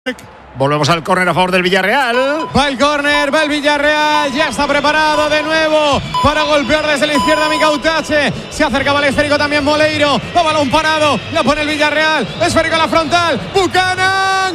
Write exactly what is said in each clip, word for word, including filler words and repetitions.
Volvemos al córner a favor del Villarreal. Va el córner, va el Villarreal. Ya está preparado de nuevo para golpear desde la izquierda Micautache. Se acercaba al esférico también Moleiro. Va balón parado. La pone el Villarreal. Esférico a la frontal. Buchanan.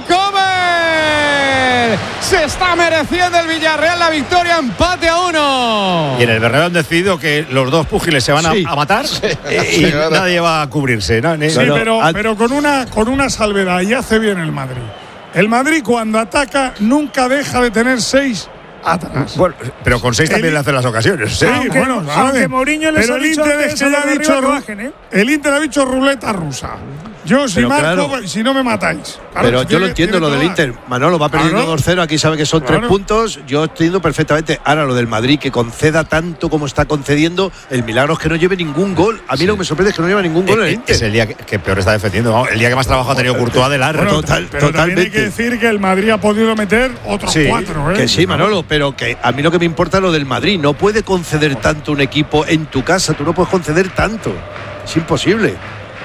Comer. Se está mereciendo el Villarreal la victoria. Empate a uno. Y en el Bernabéu han decidido que los dos púgiles se van a, sí. a matar sí. y sí, nadie va a cubrirse, ¿no? Sí, pero, pero, pero con, una, con una salvedad. Y hace bien el Madrid. El Madrid cuando ataca nunca deja de tener seis atrás. Bueno, pero con seis también el, le hacen las ocasiones. Sí, aunque, bueno, aunque Mourinho les pero ha dicho el Inter es que ya ha dicho bajen, ¿eh? El Inter ha dicho ruleta rusa. Yo si pero marco, claro, si no me matáis. Claro, pero yo tiene, lo entiendo lo del Inter. Manolo va perdiendo claro. dos cero, aquí sabe que son claro. tres puntos. Yo entiendo perfectamente. Ahora lo del Madrid, que conceda tanto como está concediendo, el milagro es que no lleve ningún gol. A mí sí. lo que me sorprende es que no lleve ningún gol el, el Inter. Es el día que, que peor está defendiendo. ¿no? El día que más trabajo ha tenido Courtois de largo. Bueno, Total, pero totalmente. También hay que decir que el Madrid ha podido meter otros sí, cuatro. ¿eh? Que sí, Manolo, pero que a mí lo que me importa es lo del Madrid. No puede conceder tanto un equipo en tu casa. Tú no puedes conceder tanto. Es imposible.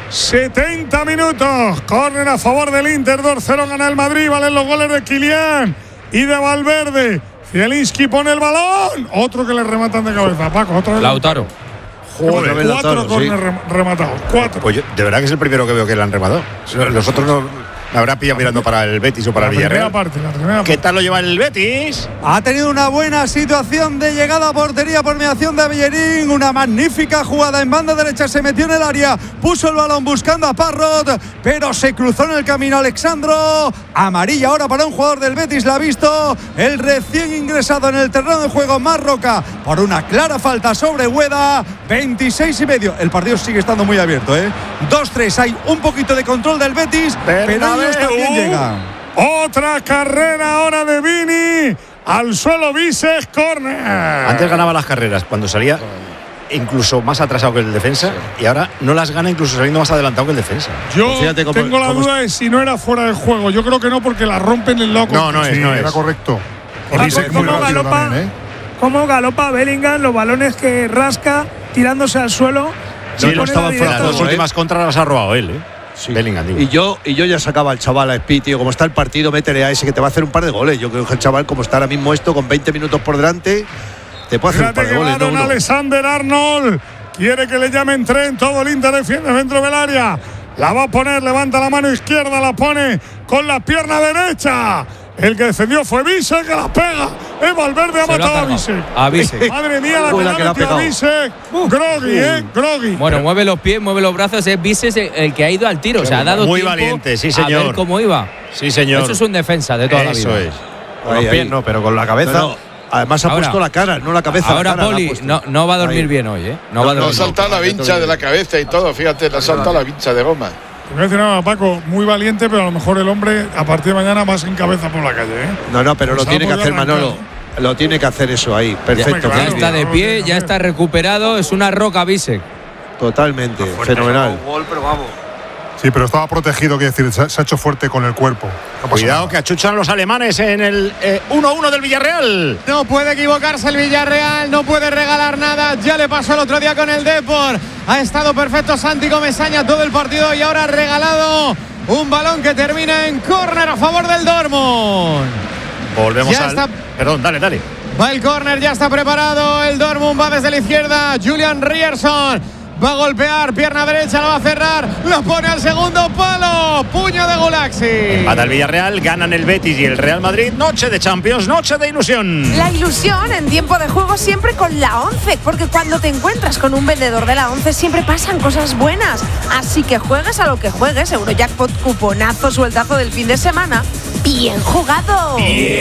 setenta minutos, córner a favor del Inter, dos cero gana el Madrid, valen los goles de Kylian y de Valverde. Zielinski pone el balón, otro que le rematan de cabeza, Paco, otro de Lautaro. Joder, cuatro Lautaro, córner sí. rematados, cuatro. Pues yo, de verdad que es el primero que veo que le han rematado. Los otros no. Me habrá pillado mirando para el Betis o para la el Villarreal. Parte, la primera ¿Qué tal lo lleva el Betis? Ha tenido una buena situación de llegada a portería por mediación de Bellerín. Una magnífica jugada en banda derecha. Se metió en el área. Puso el balón buscando a Parrot. Pero se cruzó en el camino Alexandro. Amarilla ahora para un jugador del Betis. La ha visto el recién ingresado en el terreno de juego Marroca. Por una clara falta sobre Ueda. veintiséis y medio. El partido sigue estando muy abierto, ¿eh? dos tres. Hay un poquito de control del Betis. Pero también llega. Otra carrera ahora de Vini al suelo. Vises, córner. Antes ganaba las carreras cuando salía incluso más atrasado que el defensa sí. y ahora no las gana incluso saliendo más adelantado que el defensa. Yo Fíjate cómo, tengo la cómo duda es... de si no era fuera de juego. Yo creo que no, porque la rompen el loco. No, no es, sí, no era es. correcto. ¿Cómo galopa, también, ¿eh? ¿Cómo galopa Bellingham? Los balones que rasca tirándose al suelo. Sí, no estaba fuera. Las dos últimas contras las ha robado él, ¿eh? Sí. Bellingham, digo. Y yo y yo ya sacaba al chaval a Speed, tío. Como está el partido, métele a ese que te va a hacer un par de goles. Yo creo que el chaval, como está ahora mismo esto, con veinte minutos por delante, te puede hacer Fíjate un par de goles. No uno. Alexander Arnold quiere que le llamen tren. Todo el Inter defiende dentro del área. La va a poner, levanta la mano izquierda, la pone con la pierna derecha. El que descendió fue Visek, que la pega. Es Valverde, ha matado a Visek. A Visek. Madre mía, la que la ha metido a Visek. Groggy, eh, Groggy. Bueno, mueve los pies, mueve los brazos. Es Visek el que ha ido al tiro. O sea, ha dado muy tiempo valiente, sí, señor. A ver cómo iba. Sí, señor. Eso es un defensa de toda Eso la vida. Eso es. Con los pies no, pero con la cabeza. No, no. Además ha ahora, puesto la cara, no la cabeza. Ahora la cara, Poli no, no va a dormir ahí. bien hoy, ¿eh? No, no va a dormir. No ha saltado la vincha de la cabeza y todo. Fíjate, le ha saltado la vincha de goma. Te voy a decir nada, Paco, muy valiente, pero a lo mejor el hombre a partir de mañana va sin cabeza por la calle, ¿eh? No, no, pero pues lo tiene que hacer arrancar. Manolo. Lo tiene que hacer eso ahí. Perfecto. Ya, ya está de pie, ya está recuperado. Es una roca Visek. Totalmente, fenomenal. Gol, pero vamos. Sí, pero estaba protegido, quiere decir, se, se ha hecho fuerte con el cuerpo. No Cuidado que achuchan los alemanes en el uno a uno eh, del Villarreal. No puede equivocarse el Villarreal, no puede regalar nada. Ya le pasó el otro día con el Depor. Ha estado perfecto Santi Comesaña todo el partido y ahora ha regalado un balón que termina en córner a favor del Dortmund. Volvemos ya al… Está... Perdón, dale, dale. Va el córner, ya está preparado. El Dortmund va desde la izquierda. Julian Ryerson va a golpear, pierna derecha, la va a cerrar, lo pone al segundo palo, puño de Gulaxi. Empata el Villarreal, ganan el Betis y el Real Madrid. Noche de Champions, noche de ilusión. La ilusión en tiempo de juego siempre con la once, porque cuando te encuentras con un vendedor de la once siempre pasan cosas buenas. Así que juegues a lo que juegues, Eurojackpot, cuponazo, sueltazo del fin de semana. ¡Bien jugado!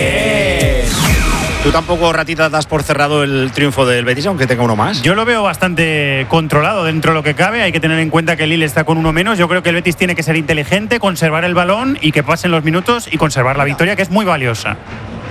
¡Bien! ¿Tú tampoco, Ratita, das por cerrado el triunfo del Betis, aunque tenga uno más? Yo lo veo bastante controlado dentro de lo que cabe. Hay que tener en cuenta que el Lille está con uno menos. Yo creo que el Betis tiene que ser inteligente, conservar el balón y que pasen los minutos y conservar la victoria, que es muy valiosa.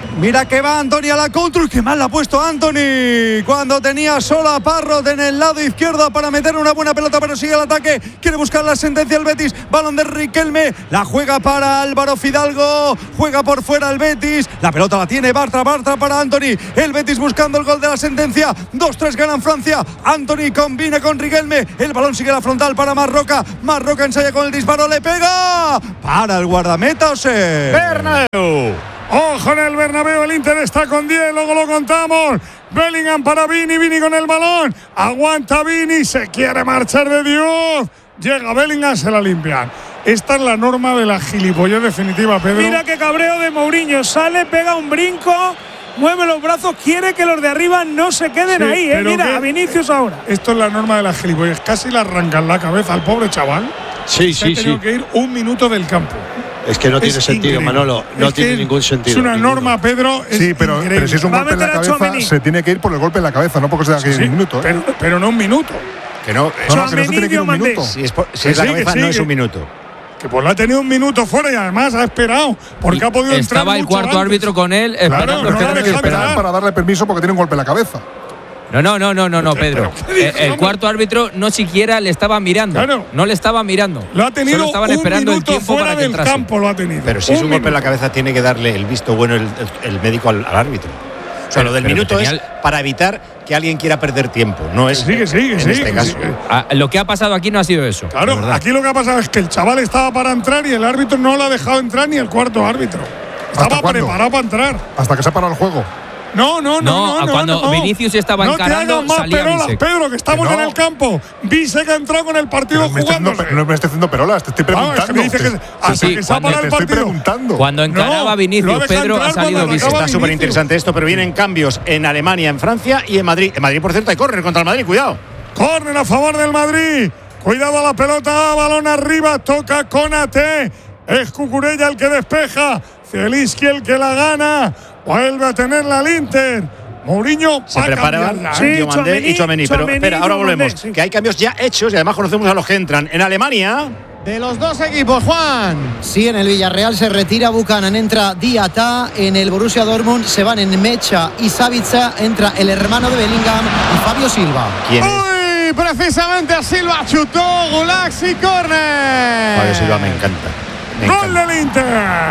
Mira que va Anthony a la contra. ¡Qué mal la ha puesto Anthony! Cuando tenía solo a Parrot en el lado izquierdo para meter una buena pelota, pero sigue el ataque. Quiere buscar la sentencia el Betis. Balón de Riquelme. La juega para Álvaro Fidalgo. Juega por fuera el Betis. La pelota la tiene Bartra. Bartra para Anthony. El Betis buscando el gol de la sentencia. dos tres gana en Francia. Anthony combina con Riquelme. El balón sigue a la frontal para Marroca. Marroca ensaya con el disparo. Le pega. Para el guardameta Ose. Bernabéu. Ojo en el Bernabéu, el Inter está con diez, luego lo contamos. Bellingham para Vini, Vini con el balón. Aguanta Vini, se quiere marchar de Dios. Llega Bellingham, se la limpian. Esta es la norma de la gilipollez definitiva, Pedro. Mira qué cabreo de Mourinho. Sale, pega un brinco, mueve los brazos, quiere que los de arriba no se queden sí, ahí. ¿eh? Mira, que, a Vinicius ahora. Esto es la norma de la gilipollez. Casi le arrancan la cabeza al pobre chaval. Sí, se sí, ha tenido sí. que ir un minuto del campo. Es que no tiene es sentido, increíble. Manolo. No es tiene ningún sentido. Es una ninguno. norma, Pedro. Es sí, pero, pero si es un golpe en la cabeza, se tiene que ir por el golpe en la cabeza, no porque se tenga que ir sí, un minuto. ¿eh? Pero, pero no un minuto. Que no, no, no, que no se tiene que ir un minuto. Si es, por, si es la sí, cabeza, sí, no que, es un minuto. Que pues lo ha tenido un minuto fuera y además ha esperado. Porque y ha podido entrar. Estaba el cuarto antes. árbitro con él esperando. Claro, no tiene que esperar para darle permiso porque tiene un golpe en la cabeza. No, no, no, no, no, no, Pedro. El, el cuarto árbitro no siquiera le estaba mirando. Claro. No le estaba mirando. Lo ha tenido Solo estaban un esperando el minuto tiempo fuera para que del entrase. campo, lo ha tenido. Pero si un es un golpe en la minuto. cabeza, tiene que darle el visto bueno el, el, el médico al, al árbitro. O sea, lo del Pero minuto tenía es el- para evitar que alguien quiera perder tiempo. No es Sí, que sí, que en sí, este que caso. sí. Ah, lo que ha pasado aquí no ha sido eso. Claro, de verdad. aquí lo que ha pasado es que el chaval estaba para entrar y el árbitro no lo ha dejado entrar ni el cuarto árbitro. Estaba cuándo? preparado para entrar. Hasta que se ha parado el juego. No, no, no, No, no, no, cuando no. Vinicius estaba no encarando, te hagas más salía perolas, Bisek. Pedro, que estamos Que no. en el campo. Bisek ha entrado con el partido No me, estoy haciendo, jugándose. no me estoy haciendo perolas, te estoy Vamos, es que preguntando. me dice que Te- hasta sí, que se ha cuando parado te el estoy partido. preguntando. Cuando encaraba No, lo Vinicius, deja Pedro, entrar ha salido cuando Bisek. acaba Está súper Vinicius. interesante esto, pero vienen cambios en Alemania, en Francia y en Madrid. En Madrid, por cierto, hay córner contra el Madrid, cuidado. Córner a favor del Madrid. Cuidado a la pelota, balón arriba, toca Konaté. Es Cucurella el que despeja. Zielinski el que la gana. Vuelve a tenerla al Inter. Mourinho Se va a preparaban cambiarla, Sí, ¿eh? Diomandé y Tchouaméni, Tchouaméni. Pero Tchouaméni, espera, ahora Diomandé, volvemos. sí. Que hay cambios ya hechos y además conocemos a los que entran. En Alemania. De los dos equipos, Juan. Sí, en el Villarreal se retira Buchanan, entra Diatá. En el Borussia Dortmund se van en Mecha y Savitza. Entra el hermano de Bellingham y Fabio Silva. ¿Quién es? Uy, precisamente a Silva chutó Gulax y córner. Fabio Silva me encanta. Me Gol encanta. del Inter.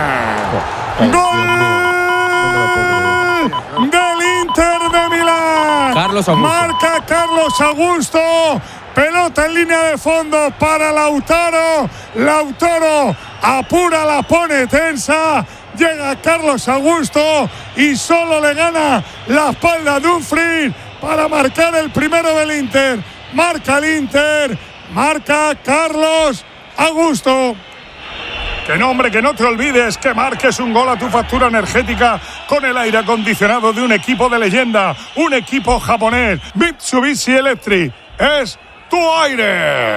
Gol del Inter de Milán. Carlos Augusto. Marca Carlos Augusto. Pelota en línea de fondo para Lautaro. Lautaro apura, la pone tensa. Llega Carlos Augusto y solo le gana la espalda a Dumfries para marcar el primero del Inter. Marca el Inter. Marca Carlos Augusto. Que no, hombre, que no te olvides que marques un gol a tu factura energética con el aire acondicionado de un equipo de leyenda, un equipo japonés. Mitsubishi Electric es tu aire.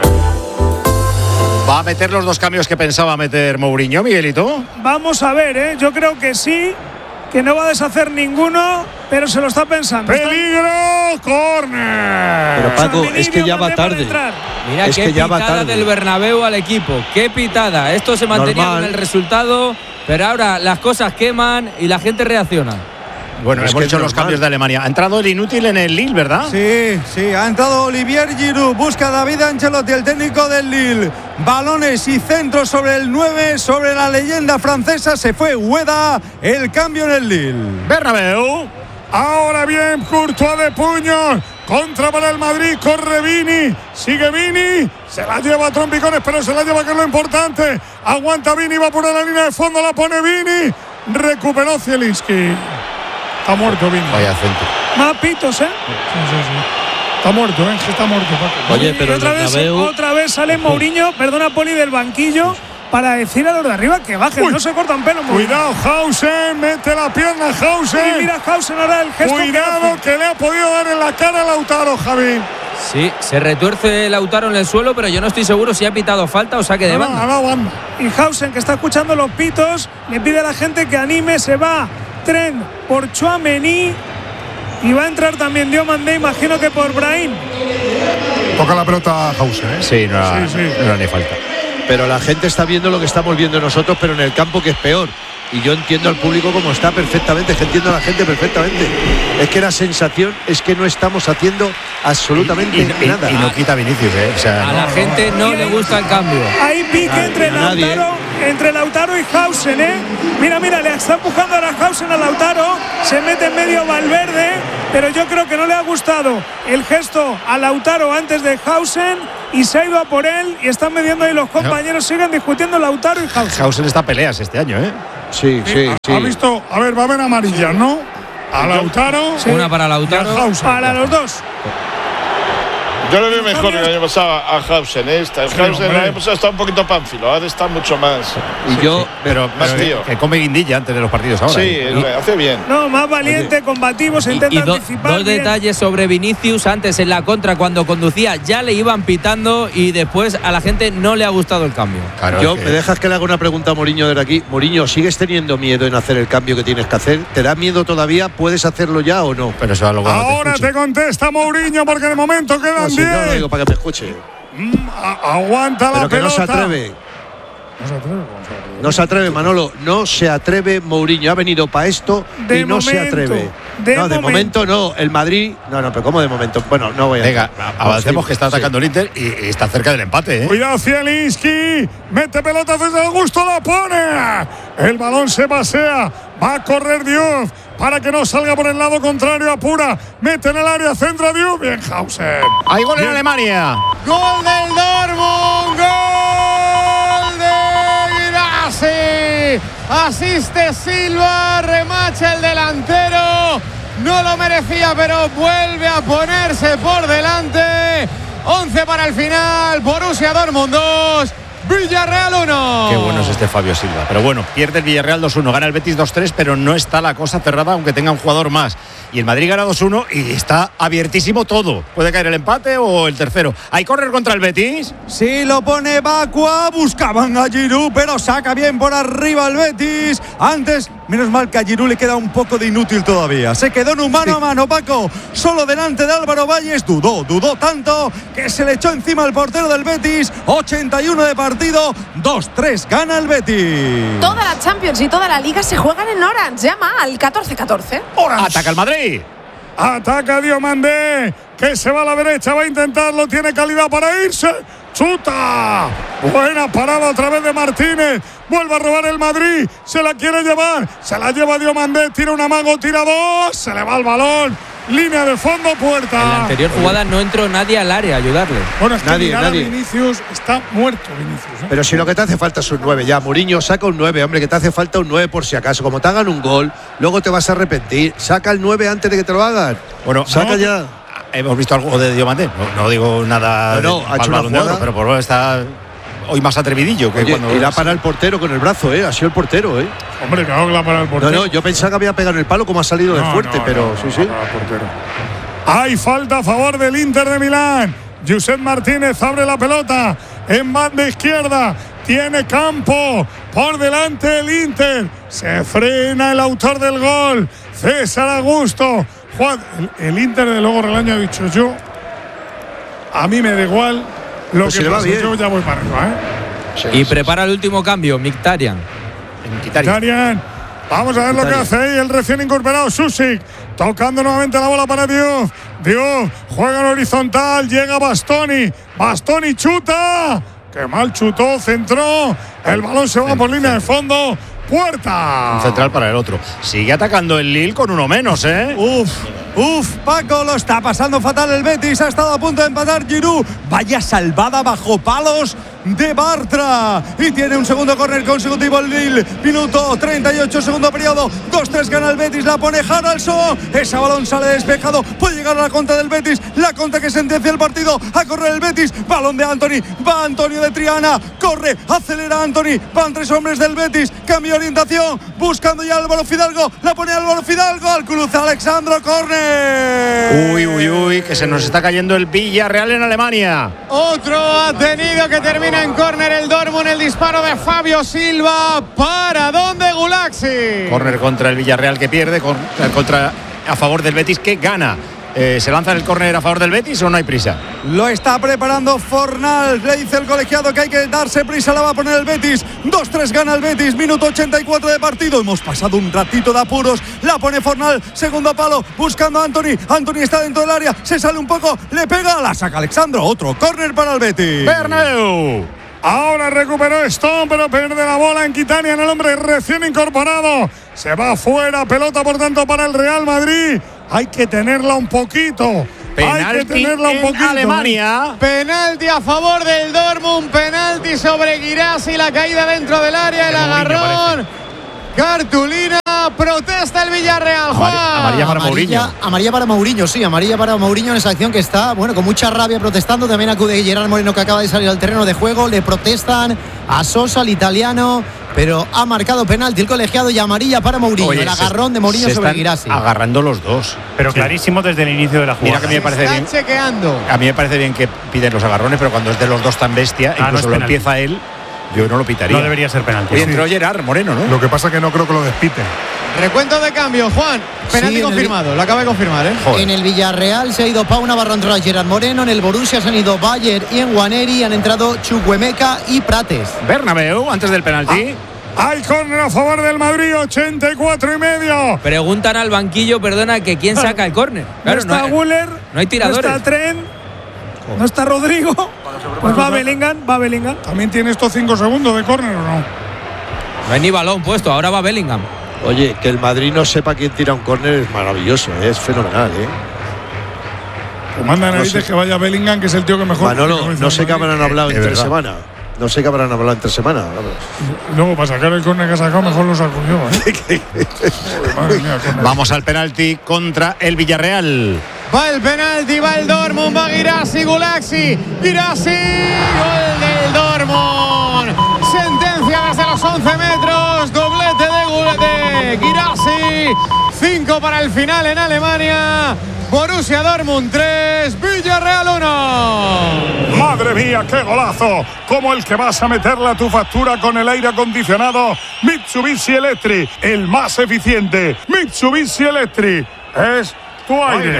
¿Va a meter los dos cambios que pensaba meter Mourinho, Miguelito? Vamos a ver, ¿eh? Yo creo que sí, que no va a deshacer ninguno, pero se lo está pensando. ¡Peligro! ¡Córner! Pero Paco, Tchouaméni, es que ya va Diomandé para tarde. entrar. Mira Es qué que ya va pitada tarde. del Bernabéu al equipo. Qué pitada. Esto se mantenía Normal. con el resultado, pero ahora las cosas queman y la gente reacciona. Bueno, Es hemos que hecho es los normal. cambios de Alemania. Ha entrado el inútil en el Lille, ¿verdad? Sí, sí, ha entrado Olivier Giroud, busca a David Ancelotti, el técnico del Lille. Balones y centros sobre el nueve, sobre la leyenda francesa, se fue Ueda, el cambio en el Lille. Bernabéu. Ahora bien, Courtois de puños. Contra para el Madrid, corre Vini. Sigue Vini. Se la lleva a trompicones, pero se la lleva, que es lo importante. Aguanta Vini, va por la línea de fondo, la pone Vini. Recuperó Zielinski. Está muerto Vini. Vaya centro. Más pitos, ¿eh? Sí, sí, sí. Está muerto, ¿eh? Está muerto, Paco. Oye, Y pero el otra vez, Bernabéu… otra vez sale Mourinho, perdona Poli, del banquillo para decir a los de arriba que bajen, Uy. no se cortan pelo. Mourinho. Cuidado, Hausen. Mete la pierna, Hausen. Y mira Hausen ahora el gesto. Cuidado, que le ha podido dar en la cara a Lautaro, Javi. Sí, se retuerce Lautaro en el suelo, pero yo no estoy seguro si ha pitado falta o saque de No, no, banda. no, banda. Y Hausen, que está escuchando los pitos, le pide a la gente que anime, se va Trent por Tchouaméni y va a entrar también Diomandé, imagino que por Brahim. Toca la pelota a Hausen, ¿eh? Sí, no era, Sí, sí. no era ni falta. Pero la gente está viendo lo que estamos viendo nosotros, pero en el campo, que es peor. Y yo entiendo al público como está perfectamente, que entiendo a la gente perfectamente. Es que la sensación es que no estamos haciendo absolutamente y, y, nada. Y, y no quita Vinicius, ¿eh? O sea, a no, la no, gente no, no le gusta el cambio. Hay pique entre Lautaro, entre Lautaro y Hausen, ¿eh? Mira, mira, le está empujando ahora Hausen a Lautaro, se mete en medio Valverde, pero yo creo que no le ha gustado el gesto a Lautaro antes de Hausen y se ha ido a por él y están midiendo ahí los compañeros, no. siguen discutiendo Lautaro y Hausen. Hausen está peleas este año, ¿eh? Sí, sí, ha, sí. Ha visto, a ver, va a haber amarillas, ¿no? A Lautaro. Sí. Una para Lautaro. Para los dos. Yo lo veo mejor el año pasado a Hausen. ¿eh? Esta, sí, Hausen el año pasado está un poquito pánfilo, ahora está mucho más. Y sí, yo, sí. pero, más pero tío. Que come guindilla antes de los partidos ahora. Sí, ¿eh? hace bien. No, más valiente, Oye. combativo, se intenta y, y do, anticipar. Dos bien. detalles sobre Vinicius. Antes en la contra, cuando conducía, ya le iban pitando y después a la gente no le ha gustado el cambio. Claro, yo, que... ¿me dejas que le haga una pregunta a Mourinho desde aquí? Mourinho, ¿sigues teniendo miedo en hacer el cambio que tienes que hacer? ¿Te da miedo todavía? ¿Puedes hacerlo ya o no? Pero eso es algo que Ahora no te, te contesta Mourinho porque de momento quedan diez. No, si no lo digo para que me escuche. Mm, a, aguanta Pero la que pelota. no se atreve. No se atreve, no se atreve, Manolo. No se atreve Mourinho. Ha venido para esto de y no momento, se atreve. De no, de momento. momento no. El Madrid. No, no, pero ¿cómo de momento? Bueno, no voy a. Venga, avancemos sí, que está atacando sí. el Inter y, y está cerca del empate, ¿eh? Cuidado, Zielinski. Mete pelota desde el gusto, la pone. El balón se pasea. Va a correr Diouf para que no salga por el lado contrario. Apura. Mete en el área, centra Diouf. Bien, Hausen. Hay gol Bien. en Alemania. Gol del Dortmund. Gol de Guirassy. Asiste Silva. Remacha el delantero. No lo merecía, pero vuelve a ponerse por delante. once para el final. Borussia Dortmund dos. Villarreal uno. Qué bueno es este Fabio Silva. Pero bueno, pierde el Villarreal dos uno. Gana el Betis dos tres, pero no está la cosa cerrada, aunque tenga un jugador más. Y el Madrid gana dos uno y está abiertísimo todo. Puede caer el empate o el tercero. ¿Hay córner contra el Betis? Sí, lo pone Bakua. Buscaban a Giroud, pero saca bien por arriba el Betis. Antes, menos mal que a Giroud le queda un poco de inútil todavía. Se quedó en un mano sí. a mano, Paco. Solo delante de Álvaro Valles. Dudó, dudó tanto que se le echó encima el portero del Betis. ochenta y uno de partido. dos tres gana el Betis. Toda la Champions y toda la Liga se juegan en Orange. Llama al catorce catorce. Orange. Ataca el Madrid. Ataca Diomandé, que se va a la derecha, va a intentarlo, tiene calidad para irse. ¡Chuta! Buena parada a través de Martínez. Vuelve a robar el Madrid. Se la quiere llevar. Se la lleva Diomandé. Tira un amago, tira dos. Se le va el balón. Línea de fondo, puerta. En la anterior jugada no entró nadie al área a ayudarle. Bueno, es que nadie, nadie. Vinicius está muerto, Vinicius. ¿eh? Pero si lo que te hace falta es un nueve ya. Mourinho, saca un nueve, hombre, que te hace falta un nueve por si acaso. Como te hagan un gol, luego te vas a arrepentir. Saca el nueve antes de que te lo hagan. Bueno, saca no, ya. Hemos visto algo de Diomandé. No, no digo nada. No, no de ha hecho una jugada, pero por lo menos está hoy más atrevidillo que Oye, cuando. irá para el portero con el brazo, ¿eh? Ha sido el portero, ¿eh? Hombre, claro que la para el portero. No, no, yo pensaba que había pegado en el palo como ha salido no, de fuerte, no, pero no, sí, no, sí. Para el portero. Hay falta a favor del Inter de Milán. Josep Martínez abre la pelota en banda izquierda. Tiene campo por delante el Inter. Se frena el autor del gol, César Augusto. Juan, el, el Inter de luego Relaño ha dicho yo. A mí me da igual lo pues que pasa, yo ya voy para arriba, ¿eh? Sí, y sí, prepara sí. el último cambio, Mkhitaryan. Mkhitaryan. Vamos a ver lo que hace ahí el recién incorporado Susic. Tocando nuevamente la bola para Diouf. Diouf juega en horizontal. Llega Bastoni. Bastoni chuta. Qué mal chutó, centró. El balón se va por línea de fondo. Puerta. Un central para el otro. Sigue atacando el Lille con uno menos, ¿eh? Uf. Uf, Paco, lo está pasando fatal el Betis. Ha estado a punto de empatar Giroud. Vaya salvada bajo palos de Bartra. Y tiene un segundo córner consecutivo el Lille. Minuto treinta y ocho, segundo periodo. dos tres gana el Betis. La pone Haralson. Ese balón sale despejado. Puede llegar a la contra del Betis. La contra que sentencia el partido. A correr el Betis. Balón de Anthony. Va Antonio de Triana. Corre. Acelera Anthony. Van tres hombres del Betis. Cambio de orientación. Buscando ya Álvaro Fidalgo. La pone Álvaro Fidalgo. Al cruce Alexandro. Córner. Uy, uy, uy, que se nos está cayendo el Villarreal en Alemania. Otro ha tenido que termina en córner el Dortmund, el disparo de Fabio Silva. ¿Para dónde Gulaxi? Córner contra el Villarreal que pierde, contra, a favor del Betis que gana. Eh, ¿Se lanza el córner a favor del Betis o no hay prisa? Lo está preparando Fornal. Le dice el colegiado que hay que darse prisa. La va a poner el Betis. dos tres gana el Betis. Minuto ochenta y cuatro de partido. Hemos pasado un ratito de apuros. La pone Fornal. Segundo palo. Buscando a Anthony. Anthony está dentro del área. Se sale un poco. Le pega. La saca Alexandro. Otro córner para el Betis. Bernabéu. Ahora recuperó Stone, pero pierde la bola en Quitania, en el hombre recién incorporado. Se va fuera. Pelota, por tanto, para el Real Madrid. Hay que tenerla un poquito. Penalti Hay que tenerla un en poquito. Alemania. Penalti a favor del Dortmund. Penalti sobre Guirassi. La caída dentro del área. El agarrón. Cartulina. Protesta el Villarreal. Juan. Amarilla para Mourinho. Amarilla para Mourinho, sí. Amarilla para Mourinho en esa acción que está, bueno, con mucha rabia protestando. También acude Gerard Moreno, que acaba de salir al terreno de juego. Le protestan a Sosa, el italiano. Pero ha marcado penalti el colegiado y amarilla para Mourinho. Oye, el agarrón de Mourinho se sobre están Guirassi. agarrando los dos. Pero sí. clarísimo desde el inicio de la jugada. Mira que a mí me parece bien. Chequeando. A mí me parece bien que piden los agarrones, pero cuando es de los dos tan bestia, Ah, incluso no lo es penalti. empieza él, yo no lo pitaría. No debería ser penalti. Oye, entró Gerard Moreno, ¿no? Lo que pasa es que no creo que lo despiten. Recuento de cambio, Juan. Penalti Sí, en el- confirmado. Lo acaba de confirmar, ¿eh? Joder. En el Villarreal se ha ido Pau Navarro, entró Gerard Moreno. En el Borussia se han ido Bayer y en Waneri han entrado Chukwuemeka y Prates. Bernabéu, antes del penalti. Hay córner a favor del Madrid, ochenta y cuatro y medio. Preguntan al banquillo, perdona, que quién saca el córner. Claro, no está hay- Guller, no hay tiradores. no está Trent, no está Rodrigo. Pues va Bellingham, va Bellingham. También tiene estos cinco segundos de córner, ¿o no? No hay ni balón puesto, ahora va Bellingham. Oye, que el Madrid no sepa quién tira un córner es maravilloso, ¿eh? Es fenomenal, ¿eh? Pues mandan a No dices sé. que vaya Bellingham, que es el tío que mejor. Manolo, que no sé qué habrán hablado Es entre verdad. semana. No sé qué habrán hablado entre semana. Y luego, para sacar el córner que ha sacado, mejor lo saco yo, ¿eh? Joder, madre mía, córner. Vamos al penalti contra el Villarreal. Va el penalti, va el Dortmund, va Guirassi, Gulaxi, Guirassi, gol del Dortmund. Sentencia desde los once metros, doblete de, Gul- de Guirassi. cinco para el final en Alemania. Borussia Dortmund tres, Villarreal uno. Madre mía, qué golazo. Como el que vas a meterle a tu factura con el aire acondicionado Mitsubishi Electric, el más eficiente. Mitsubishi Electric es tu aire.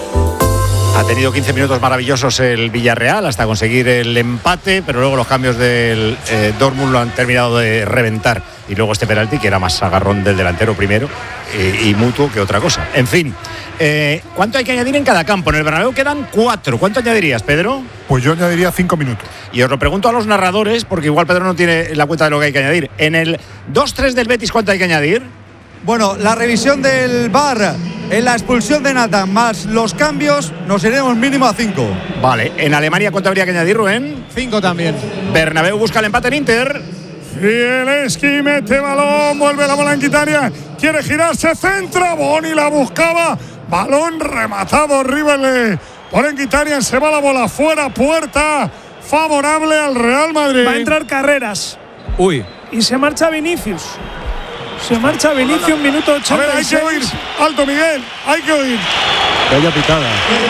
Ha tenido quince minutos maravillosos el Villarreal hasta conseguir el empate, pero luego los cambios del eh, Dortmund lo han terminado de reventar. Y luego este penalti, que era más agarrón del delantero primero eh, y mutuo que otra cosa. En fin, eh, ¿cuánto hay que añadir en cada campo? En el Bernabéu quedan cuatro. ¿Cuánto añadirías, Pedro? Pues yo añadiría cinco minutos. Y os lo pregunto a los narradores, porque igual Pedro no tiene la cuenta de lo que hay que añadir. En el dos tres del Betis, ¿cuánto hay que añadir? Bueno, la revisión del V A R en la expulsión de Nathan más los cambios, nos iremos mínimo a cinco. Vale. ¿En Alemania cuánto habría que añadir, Rubén? cinco también. Bernabéu busca el empate en Inter. Zielinski mete balón, vuelve la bola en Quitania, quiere girarse, centra, Boni la buscaba, balón rematado horrible por Enquitarian, se va la bola fuera, puerta favorable al Real Madrid. Va a entrar Carreras. Uy. Y se marcha Vinicius. Se marcha Vinicius, minuto A ochenta ver, y hay que seis. oír, alto Miguel, hay que oír. Que haya pitada.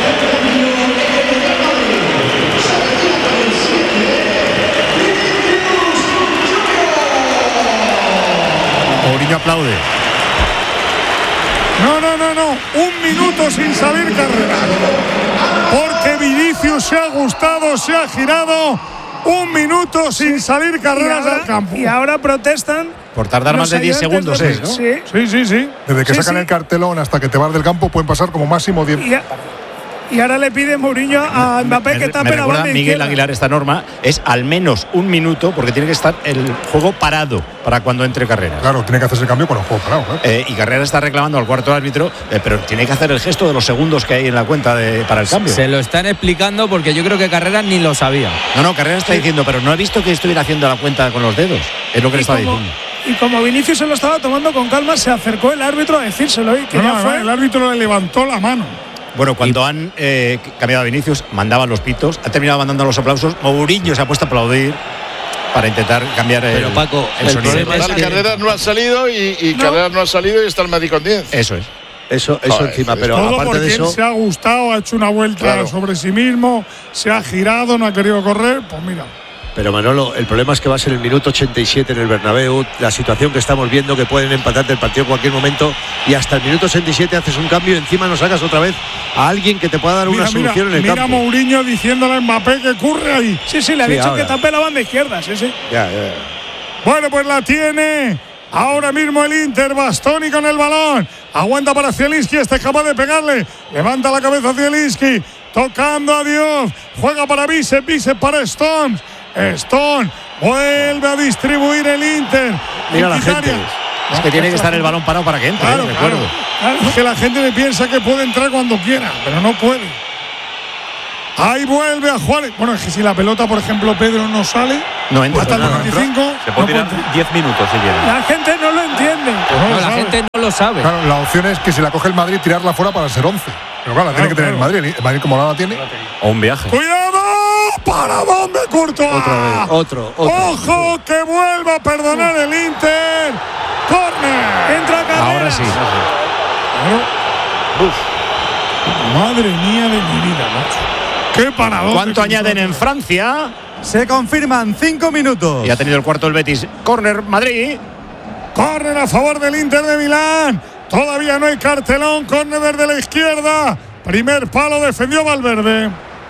Mourinho aplaude. No, no, no, no, un minuto sin salir Carreras, porque Vinicius se ha gustado, se ha girado, un minuto sin salir Carreras Y ahora- al campo. Y ahora protestan. Por tardar los más de diez ayudantes segundos, de- ¿es, no? Sí. Sí, sí, sí. Desde que Sí, sacan sí. el cartelón hasta que te vas del campo pueden pasar como máximo diez. Y, a- y ahora le pide Mourinho a Mbappé que Me, tape me la recuerda banda Miguel izquierda. Aguilar esta norma, es al menos un minuto porque tiene que estar el juego parado para cuando entre Carreras. Claro, tiene que hacerse el cambio con el juego parado. ¿eh? Eh, y Carreras está reclamando al cuarto árbitro, eh, pero tiene que hacer el gesto de los segundos que hay en la cuenta de, para el cambio. Se lo están explicando porque yo creo que Carreras ni lo sabía. No, no, Carreras está diciendo, pero no he visto que estuviera haciendo la cuenta con los dedos. Es lo que le Y estaba como, diciendo. y como Vinicius se lo estaba tomando con calma, se acercó el árbitro a decírselo. Y que No, ya no, fue. el árbitro le levantó la mano. Bueno, cuando han eh, cambiado a Vinicius, mandaban los pitos, ha terminado mandando los aplausos. Mourinho se ha puesto a aplaudir para intentar cambiar el, Pero, Paco, el el sonido. problema es Tal que- Carreras no ha salido y, y No. Carreras no ha salido y está el Madrid con diez. Eso es. Eso, eso Joder, encima, es pero Todo aparte porque de eso. él se ha gustado, ha hecho una vuelta Claro. sobre sí mismo, se ha girado, no ha querido correr. Pues mira. Pero Manolo, el problema es que va a ser el minuto ochenta y siete en el Bernabéu, la situación que estamos viendo, que pueden empatarte el partido en cualquier momento, y hasta el minuto ochenta y siete haces un cambio y encima nos sacas otra vez a alguien que te pueda dar mira, una solución mira, en el mira campo. Mira Mourinho diciéndole a Mbappé que curre ahí. Sí, sí, le ha sí, dicho ahora. que tape la banda izquierda, sí, sí. Ya, ya. Bueno, pues la tiene ahora mismo el Inter. Bastoni con el balón. Aguanta para Zielinski, este es capaz de pegarle. Levanta la cabeza Zielinski, tocando a Dios. Juega para Bicep, Bicep para Stones. Stone vuelve a distribuir el Inter. Mira la gente. Es que tiene que estar el balón parado para que entre, Claro, ¿eh? Recuerdo. claro, claro. Es que la gente me piensa que puede entrar cuando quiera, pero no puede. Ahí vuelve a jugar. Bueno, es que si la pelota, por ejemplo, Pedro no sale, no entra. hasta el noventa y cinco. Se puede tirar diez minutos si quiere. La gente no lo entiende. No, no, la gente no lo sabe. Claro, la opción es que si la coge el Madrid, tirarla fuera para ser once. Pero claro, la tiene Claro, que tener claro. el Madrid. El Madrid, como no la tiene. O un viaje. ¡Cuidado! ¿Para dónde, Courtois? Otra vez, otro, otro. ¡Ojo, que vuelva a perdonar el Inter! ¡Córner! Entra Carrera. Ahora sí. Uf. Madre mía de mi vida, macho. ¡Qué paradón! ¿Cuánto añaden en Francia? Se confirman cinco minutos. Y ha tenido el cuarto el Betis. Córner, Madrid. Córner a favor del Inter de Milán. Todavía no hay cartelón. Córner desde la izquierda. Primer palo, defendió Valverde.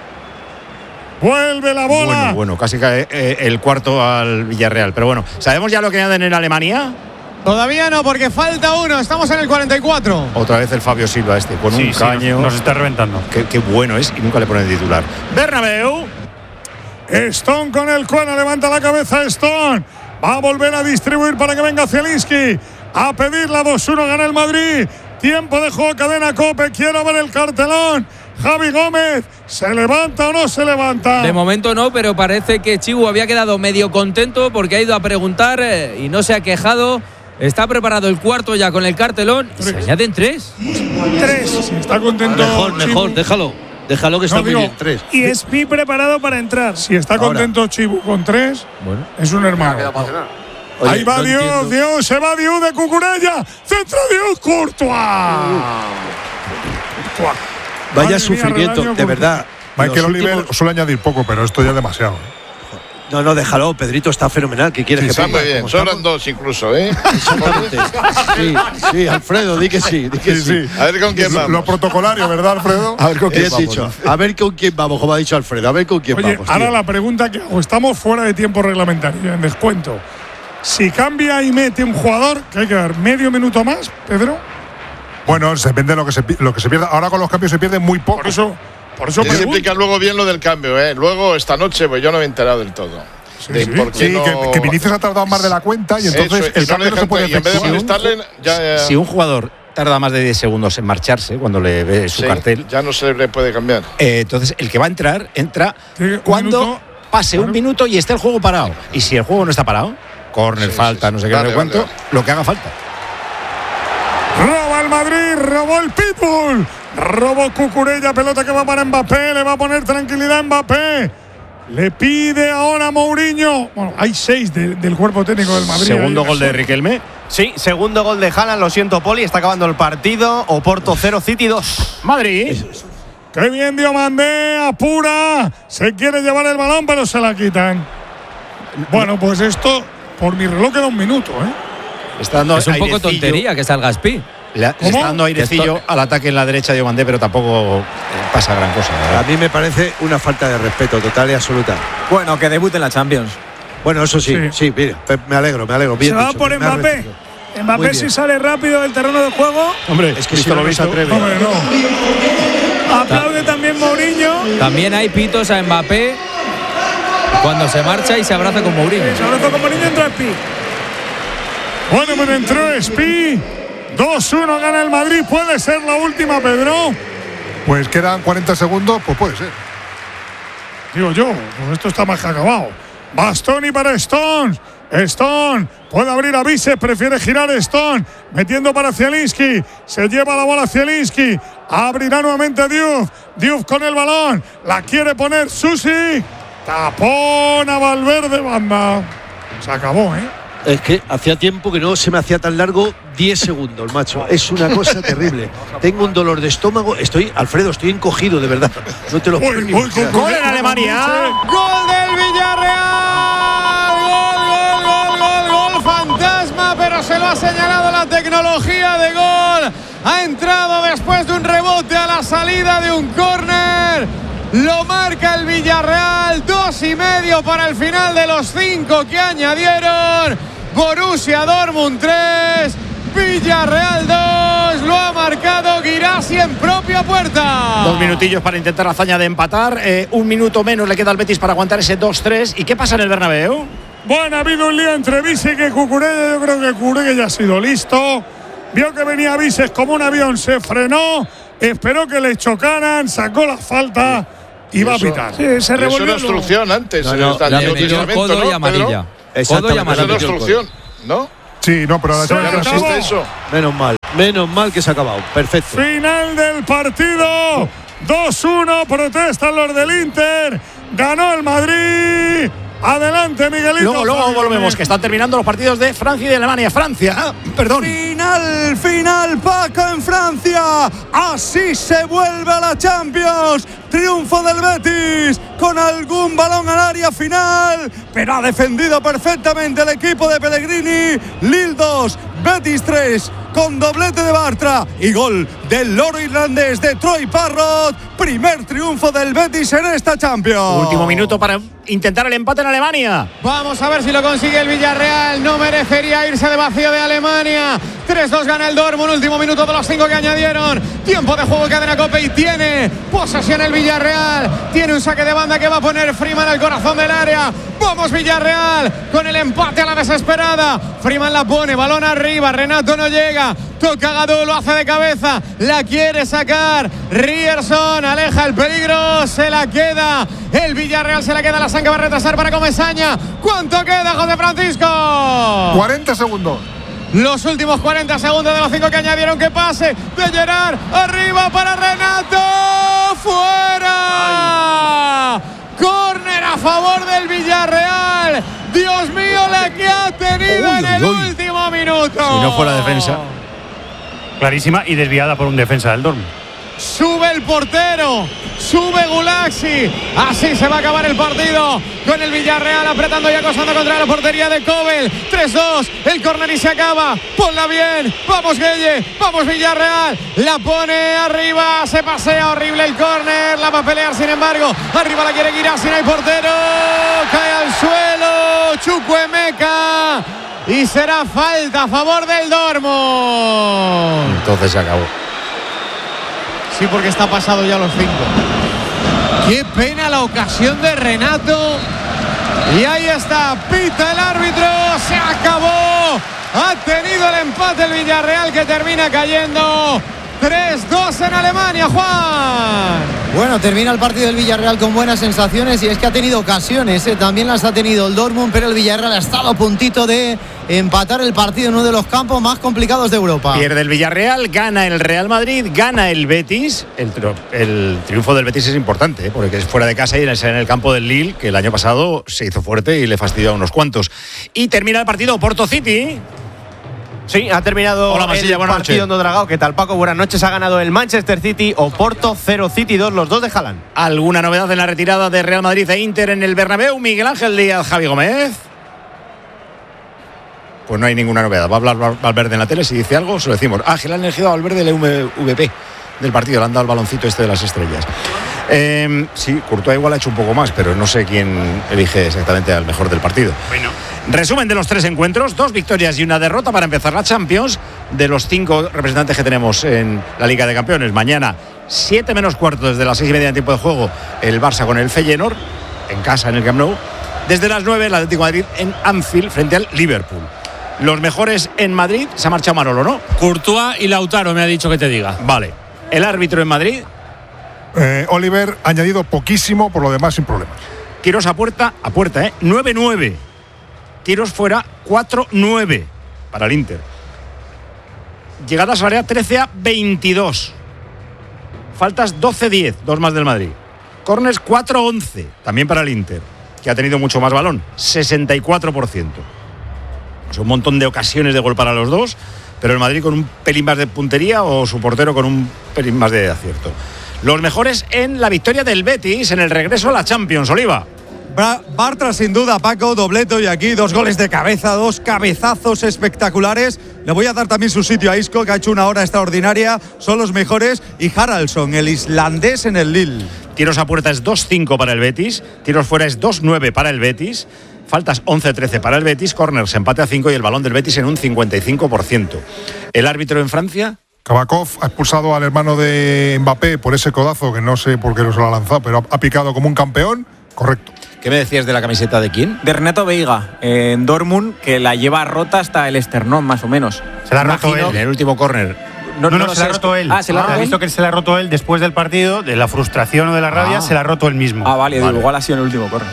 Vuelve la bola. Bueno, bueno, casi cae eh, el cuarto al Villarreal. Pero bueno, ¿sabemos ya lo que añaden en Alemania? Todavía no, porque falta uno. Estamos en el cuarenta y cuatro. Otra vez el Fabio Silva este, con Sí, un sí, caño. nos, nos está reventando. Qué, qué bueno es y nunca le ponen titular. Bernabéu. Stone con el cuerno, levanta la cabeza Stone. Va a volver a distribuir para que venga Zielinski. A pedir la dos uno, gana el Madrid. Tiempo de juego, cadena Cope. Quiero ver el cartelón. Javi Gómez, ¿se levanta o no se levanta? De momento no, pero parece que Chibu había quedado medio contento porque ha ido a preguntar eh, y no se ha quejado. Está preparado el cuarto ya con el cartelón. Y se añaden tres. Tres. Si está contento. Mejor, Chibu. mejor, déjalo. Déjalo que está No, muy digo, bien. Tres. Y Espi preparado para entrar. Si está Ahora. contento Chibu con tres, Bueno. es un hermano. Oye, Ahí va no Dios, entiendo. Dios, se va Dios de Cucurella. Centro Dios, Courtois. Courtois. Vaya Madre mía, sufrimiento, Relaño, de verdad. Michael Los Oliver últimos- suele añadir poco, pero esto ya es demasiado. No, no, déjalo. Pedrito está fenomenal. ¿Qué quieres que Está ponga? muy bien, Como sobran estamos- dos incluso, ¿eh? Exactamente. Sí, sí, Alfredo, di que sí, di que sí. Sí, sí. A ver con quién Lo, vamos. lo protocolario, ¿verdad, Alfredo? A ver con ¿Qué has dicho? A ver con quién vamos, como ha dicho Alfredo. A ver con quién Oye, vamos. ahora tío. la pregunta que hago, estamos fuera de tiempo reglamentario, en descuento. Si cambia y mete un jugador, que hay que dar medio minuto más, Pedro. Bueno, se depende de lo que se, pi- lo que se pierda. Ahora con los cambios se pierde muy poco. Por eso, por eso Tienes que pregunto. explicar luego bien lo del cambio, ¿eh? Luego, esta noche, pues yo no me he enterado del todo. Sí, De sí. por qué Sí, no- que, que Vinicius ha tardado más de la cuenta y entonces Eso, y el no cambio le no se dejan- puede y en vez de efectuar. molestarle, ya, ya- Si un jugador tarda más de diez segundos en marcharse cuando le ve su sí, cartel, ya no se le puede cambiar. eh, entonces el que va a entrar, entra Sí, un cuando minuto. pase un minuto y esté el juego parado. Y si el juego no está parado, córner, Sí, falta, sí, no sí. sé qué, no Vale, sé cuánto, vale, lo que haga falta. Roba el Madrid, robó el Pitbull. Robó Cucurella, pelota que va para Mbappé. Le va a poner tranquilidad a Mbappé. Le pide ahora a Mourinho. Bueno, hay seis de- del cuerpo técnico del Madrid. Segundo Ahí, gol de eso. Riquelme. Sí, segundo gol de Haaland, lo siento, Poli, está acabando el partido. Oporto cero, City dos. Madrid. Qué bien Diomandé, apura. Se quiere llevar el balón, pero se la quitan. Bueno, pues esto, por mi reloj queda un minuto, ¿eh? Está dando Es un poco airecillo. tontería que salga Espi. Le, le está dando airecillo Esto- al ataque en la derecha de Diomandé, pero tampoco eh, pasa gran cosa. la A verdad. mí me parece una falta de respeto total y absoluta. Bueno, que debute en la Champions. Bueno, eso sí, Sí. sí, mira, pe- me alegro, me alegro. Bien Se va dicho, por me ha Mbappé. recibido. Muy Mbappé bien. si sale rápido del terreno de juego. Hombre, Es que visto si no, lo no visto, se atreve. Hombre, no. Aplaude también Mourinho. También hay pitos a Mbappé cuando se marcha y se abraza con Mourinho. Se abraza con Mourinho, entra Espi. Bueno, pues entró Espi. dos uno gana el Madrid. ¿Puede ser la última, Pedro? Pues quedan cuarenta segundos, pues puede ser. Digo yo, pues esto está más que acabado. Bastoni para Stones. Stone puede abrir a Bicep, prefiere girar Stone, metiendo para Zielinski. Se lleva la bola Zielinski. Abrirá nuevamente Diouf. Diouf con el balón. La quiere poner Susi. Tapón a Valverde, banda. Se acabó, ¿eh? Es que hacía tiempo que no se me hacía tan largo diez segundos, macho. Es una cosa terrible. Tengo un dolor de estómago. Estoy, Alfredo, estoy encogido, de verdad. No te lo puedo ni imaginar. Gol en Alemania. Gol del Villarreal. tecnología de gol. Ha entrado después de un rebote a la salida de un córner. Lo marca el Villarreal. Dos y medio para el final de los cinco que añadieron. Borussia Dortmund tres, Villarreal dos. Lo ha marcado Guirassy en propia puerta. Dos minutillos para intentar la hazaña de empatar. Eh, un minuto menos le queda al Betis para aguantar ese dos tres. ¿Y qué pasa en el Bernabéu? Bueno, ha habido un lío entre Vises y Cucurella. Yo creo que Cucurella ya ha sido listo. Vio que venía Vises como un avión, se frenó, esperó que le chocaran, sacó la falta y, y va eso, a pitar. Sí, se revolvió. Es una obstrucción antes. No, no, en el metió codo ¿no, y amarilla. Codo y amarilla. Es una obstrucción, ¿no? Sí, no, pero se ya no existe eso. Menos mal, menos mal que se ha acabado. Perfecto. Final del partido. dos uno, protestan los del Inter. Ganó el Madrid. Adelante, Miguelito. Luego, luego volvemos, que están terminando los partidos de Francia y de Alemania. Francia, ah, perdón. Final, final, Paco, en Francia. Así se vuelve a la Champions. Triunfo del Betis con algún balón al área final, pero ha defendido perfectamente el equipo de Pellegrini. Lille dos, Betis tres, con doblete de Bartra y gol del loro irlandés de Troy Parrott. Primer triunfo del Betis en esta Champions. Último minuto para intentar el empate en Alemania. Vamos a ver si lo consigue el Villarreal. No merecería irse de vacío de Alemania. tres dos gana el Dortmund. Último minuto de los cinco que añadieron. Tiempo de juego, cadena Cope, y tiene posesión el Villarreal. Tiene un saque de banda que va a poner Freeman al corazón del área. Vamos Villarreal con el empate a la desesperada. Freeman la pone, balón arriba. Renato no llega. Toca Gadou, lo hace de cabeza. La quiere sacar Ryerson. Aleja el peligro. Se la queda el Villarreal. Se la queda la Sanca. Va a retrasar para Comesaña. ¿Cuánto queda, José Francisco? cuarenta segundos. Los últimos cuarenta segundos de los cinco que añadieron. Que pase de Gerard. Arriba para Renato. ¡Fuera! Córner a favor del Villarreal. Dios mío, la que ha tenido uy, en el uy. último minuto. Si no fuera defensa. Clarísima y desviada por un defensa del Dortmund. Sube el portero, sube Gulaxi. Así se va a acabar el partido con el Villarreal apretando y acosando contra la portería de Kobel. tres dos, el córner y se acaba. Ponla bien, vamos Gueye, vamos Villarreal. La pone arriba, se pasea horrible el córner. La va a pelear sin embargo. Arriba la quiere Guirassy, no hay portero. Cae al suelo Chukwuemeka. Y será falta a favor del Dortmund. Entonces se acabó. Sí, porque está pasado ya los cinco. Qué pena la ocasión de Renato. Y ahí está, pita el árbitro. Se acabó. Ha tenido el empate el Villarreal, que termina cayendo tres dos en Alemania, Juan. Bueno, termina el partido del Villarreal con buenas sensaciones, y es que ha tenido ocasiones, ¿eh? También las ha tenido el Dortmund, pero el Villarreal ha estado a puntito de empatar el partido en uno de los campos más complicados de Europa. Pierde el Villarreal, gana el Real Madrid, gana el Betis. El, el triunfo del Betis es importante, ¿eh? Porque es fuera de casa y en el, en el campo del Lille, que el año pasado se hizo fuerte y le fastidió a unos cuantos. Y termina el partido Porto City. Sí, ha terminado Hola, Masilla, el partido en Dragao. ¿Qué tal, Paco? Buenas noches. Ha ganado el Manchester City. Oporto cero, City dos, los dos de Haaland. ¿Alguna novedad en la retirada de Real Madrid e Inter en el Bernabéu? Miguel Ángel Díaz, Javi Gómez. Pues no hay ninguna novedad. Va a hablar Valverde en la tele. Si dice algo, se lo decimos. Ah, que le han elegido a Valverde el M V P del partido. Le han dado el baloncito este de las estrellas. Eh, sí, Courtois igual ha hecho un poco más, pero no sé quién elige exactamente al mejor del partido. Bueno. Resumen de los tres encuentros, dos victorias y una derrota para empezar la Champions. De los cinco representantes que tenemos en la Liga de Campeones, mañana siete menos cuarto desde las seis y media en tiempo de juego, el Barça con el Feyenoord en casa en el Camp Nou. Desde las nueve el Atlético de Madrid en Anfield frente al Liverpool. Los mejores en Madrid, se ha marchado Manolo, ¿no? Courtois y Lautaro me ha dicho que te diga. Vale. El árbitro en Madrid. Eh, Oliver ha añadido poquísimo, por lo demás sin problema. Tiros a puerta, a puerta, ¿eh? nueve nueve. Tiros fuera, cuatro nueve para el Inter. Llegadas al área, trece a veintidós. Faltas doce diez, dos más del Madrid. Corners, cuatro once, también para el Inter, que ha tenido mucho más balón, sesenta y cuatro por ciento. O sea, un montón de ocasiones de gol para los dos, pero el Madrid con un pelín más de puntería o su portero con un pelín más de acierto. Los mejores en la victoria del Betis en el regreso a la Champions, Oliva. Bartra sin duda, Paco, dobleto y aquí dos goles de cabeza, dos cabezazos espectaculares. Le voy a dar también su sitio a Isco, que ha hecho una hora extraordinaria, son los mejores, y Haraldsson, el islandés en el Lille. Tiros a puerta es dos cinco para el Betis, tiros fuera es dos nueve para el Betis, faltas once trece para el Betis, corners empate a cinco y el balón del Betis en un cincuenta y cinco por ciento. ¿El árbitro en Francia? Kabakov ha expulsado al hermano de Mbappé por ese codazo, que no sé por qué no se lo ha lanzado, pero ha picado como un campeón, correcto. ¿Qué me decías de la camiseta de quién? De Renato Veiga, eh, en Dortmund, que la lleva rota hasta el esternón, más o menos. Se la ha roto él. En el último córner. No, no, no, no se la ha roto él. Ah, se la ha roto él. visto que se la ha roto él después del partido, de la frustración o de la rabia, ah. se la ha roto él mismo. Ah, vale, vale. Digo, igual ha sido en el último córner.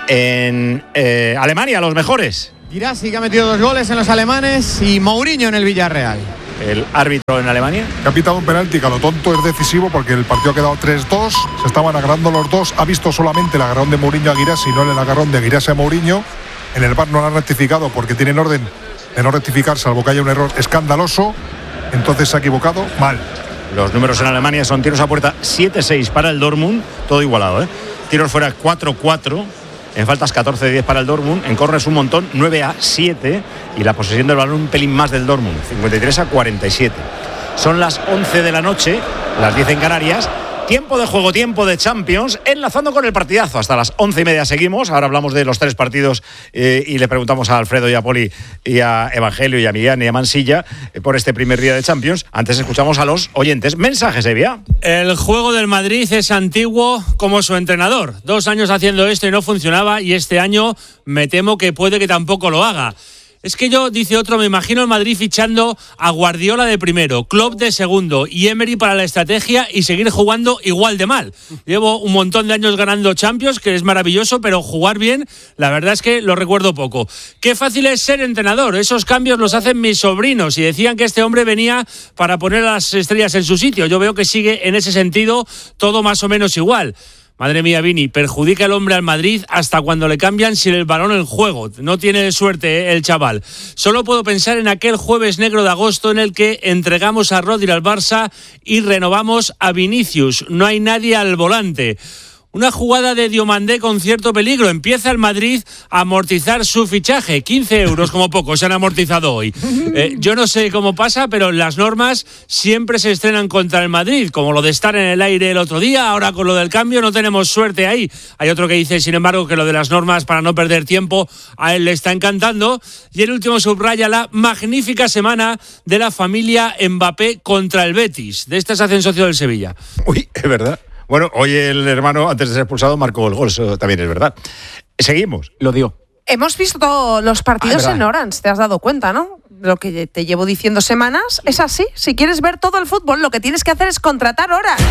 En eh, Alemania, los mejores. Girassi, que ha metido dos goles en los alemanes, y Mourinho en el Villarreal. El árbitro en Alemania. Que ha pitado un penalti que a lo tonto es decisivo porque el partido ha quedado tres dos, se estaban agarrando los dos, ha visto solamente el agarrón de Mourinho a Girassi, no el agarrón de Girassi a Mourinho. En el V A R no lo han rectificado porque tienen orden de no rectificar, salvo que haya un error escandaloso. Entonces se ha equivocado mal. Los números en Alemania son tiros a puerta siete seis para el Dortmund, todo igualado, ¿eh? Tiros fuera cuatro cuatro. En faltas catorce diez para el Dortmund, en córners un montón, nueve a siete, y la posesión del balón un pelín más del Dortmund, cincuenta y tres a cuarenta y siete. Son las once de la noche, las diez en Canarias. Tiempo de juego, tiempo de Champions, enlazando con el partidazo. Hasta las once y media seguimos. Ahora hablamos de los tres partidos eh, y le preguntamos a Alfredo y a Poli y a Evangelio y a Millán y a Mansilla eh, por este primer día de Champions. Antes escuchamos a los oyentes. Mensajes, Evia. El juego del Madrid es antiguo como su entrenador. Dos años haciendo esto y no funcionaba, y este año me temo que puede que tampoco lo haga. Es que yo, dice otro, me imagino el Madrid fichando a Guardiola de primero, Klopp de segundo y Emery para la estrategia, y seguir jugando igual de mal. Llevo un montón de años ganando Champions, que es maravilloso, pero jugar bien, la verdad es que lo recuerdo poco. Qué fácil es ser entrenador. Esos cambios los hacen mis sobrinos, y decían que este hombre venía para poner a las estrellas en su sitio. Yo veo que sigue en ese sentido todo más o menos igual. Madre mía, Vini, perjudica el hombre al Madrid hasta cuando le cambian sin el balón en juego. No tiene suerte, ¿eh?, el chaval. Solo puedo pensar en aquel jueves negro de agosto en el que entregamos a Rodri al Barça y renovamos a Vinicius. No hay nadie al volante. Una jugada de Diomandé con cierto peligro. Empieza el Madrid a amortizar su fichaje. quince euros como poco se han amortizado hoy. Eh, yo no sé cómo pasa, pero las normas siempre se estrenan contra el Madrid, como lo de estar en el aire el otro día. Ahora con lo del cambio no tenemos suerte ahí. Hay otro que dice, sin embargo, que lo de las normas para no perder tiempo a él le está encantando. Y el último subraya la magnífica semana de la familia Mbappé contra el Betis. De esta se hacen socio del Sevilla. Uy, es verdad. Bueno, hoy el hermano, antes de ser expulsado, marcó el gol, eso también es verdad. Seguimos. Lo dio. Hemos visto los partidos ah, en Orange, te has dado cuenta, ¿no? Lo que te llevo diciendo semanas es así. Si quieres ver todo el fútbol, lo que tienes que hacer es contratar Orange.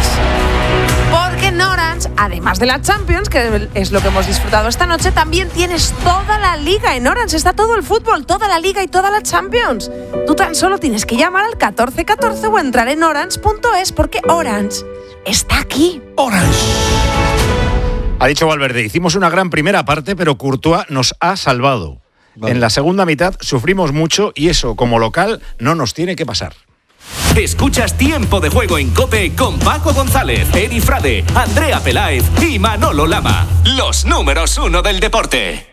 Porque en Orange, además de la Champions, que es lo que hemos disfrutado esta noche, también tienes toda la liga. En Orange está todo el fútbol, toda la liga y toda la Champions. Tú tan solo tienes que llamar al catorce catorce o entrar en orange punto es, porque Orange está aquí. Orange. Ha dicho Valverde, hicimos una gran primera parte, pero Courtois nos ha salvado. Vale. En la segunda mitad sufrimos mucho y eso, como local, no nos tiene que pasar. Escuchas Tiempo de Juego en COPE con Paco González, Eri Frade, Andrea Peláez y Manolo Lama. Los números uno del deporte.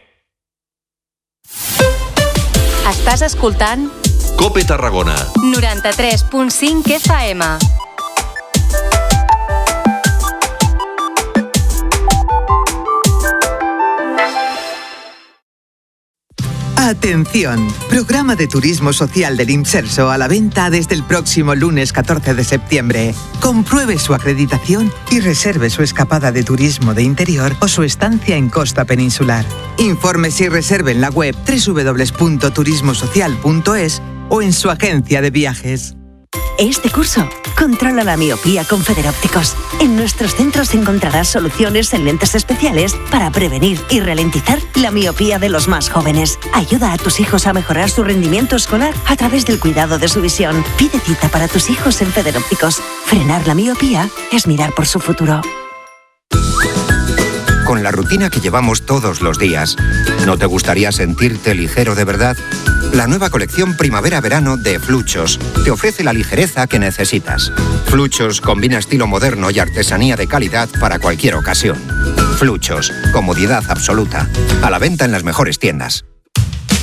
Estàs escoltant COPE Tarragona noranta-tres punt cinc F M. Atención, programa de turismo social del Imserso a la venta desde el próximo lunes catorce de septiembre. Compruebe su acreditación y reserve su escapada de turismo de interior o su estancia en costa peninsular. Infórmese y reserve en la web doble u doble u doble u punto turismo social punto es o en su agencia de viajes. Este curso, controla la miopía con Federópticos. En nuestros centros encontrarás soluciones en lentes especiales para prevenir y ralentizar la miopía de los más jóvenes. Ayuda a tus hijos a mejorar su rendimiento escolar a través del cuidado de su visión. Pide cita para tus hijos en Federópticos. Frenar la miopía es mirar por su futuro. Con la rutina que llevamos todos los días, ¿no te gustaría sentirte ligero de verdad? La nueva colección Primavera-Verano de Fluchos te ofrece la ligereza que necesitas. Fluchos combina estilo moderno y artesanía de calidad para cualquier ocasión. Fluchos, comodidad absoluta. A la venta en las mejores tiendas.